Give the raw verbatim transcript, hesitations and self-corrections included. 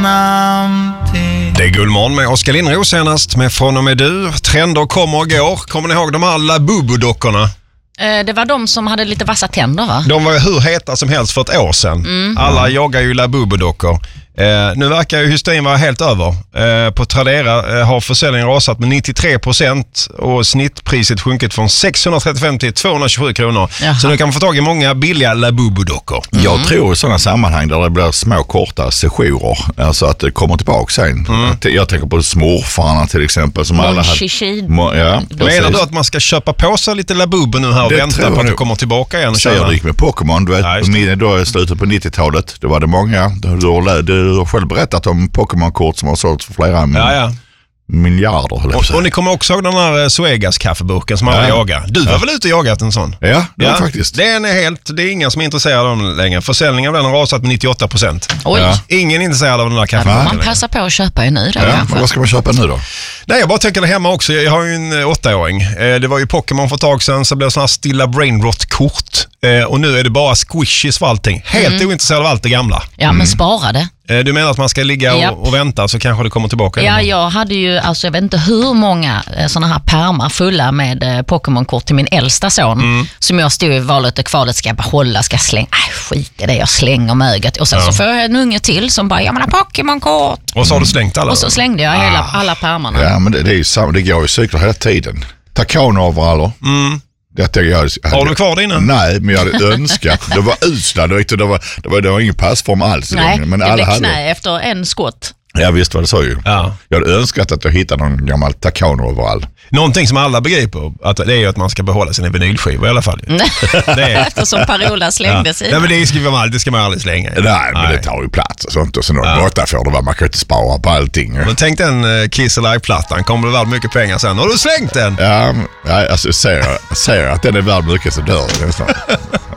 Det är Gullmorgon med Oskar Lindros senast med Från och med du. Trender kommer och går. Kommer ni ihåg de här Labubu-dockorna? Det var de som hade lite vassa tänder, va? De var hur heta som helst för ett år sedan. Mm. Alla joggar ju Labubu-dockor. Eh, nu verkar ju hysterin vara helt över. Eh, på Tradera eh, har försäljningen rasat med nittiotre procent och snittpriset sjunkit från sexhundratrettiofem till tvåhundratjugosju kronor. Jaha. Så nu kan man få tag i många billiga Labubu-dockor. Mm. Jag tror i sådana sammanhang där det blir små korta sessioner, alltså att det kommer tillbaka sen. Mm. Jag tänker på smurfarna till exempel. Som alla hade, ja, menar du att man ska köpa på sig lite Labubu nu här och det vänta på att det kommer tillbaka igen? Säger du gick med Pokémon, du vet, ja, då i slutet på nittiotalet, då var det många, då, då, du har själv berättat om Pokémon-kort som har sålt för flera ja, ja. miljarder. Och, och ni kommer också ihåg den här Suegas kaffeburken som alla ja. jagar. Du var ja. väl ute och jagat en sån? Ja, det ja. var faktiskt. Den är helt, det är ingen som är intresserad av den längre. Försäljningen av den har rasat med nittioåtta procent. Oj. Ja. Ingen är intresserad av den där kaffeburken. Ja, man passar på att köpa en ny då ja, kanske. Vad ska man köpa nu då? Nej, jag bara tänker det hemma också. Jag har ju en åttaåring. Det var ju Pokémon för ett tag sedan, så blev det sådana här stilla brainrot-kort. Och nu är det bara squishies för allting. Helt mm. ointresserad av allt det gamla. Ja, men mm. spara det. Du menar att man ska ligga och, yep. och vänta så kanske det kommer tillbaka? Ja, jag hade ju, alltså jag vet inte hur många sådana här pärmar fulla med eh, Pokémon-kort till min äldsta son mm. som jag stod i valet och kvalet, ska jag behålla, ska jag slänga? Äh, skit i det, jag slänger med ögat. Och sen ja. så får jag en unge till som bara, jag menar Pokémon-kort. Och så har du slängt alla? Och så slängde jag ah. hela, alla pärmarna. Ja, men det, det är ju samma, det går ju cyklar hela tiden. Takano-overaller. Mm. Det jag, jag hade, har du kvar dina? Nej, men jag hade önskat. Det var usla, det var, det var, det var, det var ingen passform alls. Nej, men det alla blev hade knä efter en skott. Ja, visst var det så ju. Ja. Jag hade önskat att jag hittade någon gammal Takano-overall. Någonting som alla begriper, att det är ju att man ska behålla sina vinylskivor i alla fall. Det är. Eftersom Parola slängde ja. sig. Nej, men det ska man, det ska man aldrig slänga. Nej, men Nej. det tar ju plats och sånt. Och så någon ja. borta får det vara, man kan inte spara på allting. Men tänk den uh, Kiss Alive-plattan, kommer det värd mycket pengar sen? Har du slängt den? Ja, alltså, jag ser, jag ser att den är värd mycket så dör den.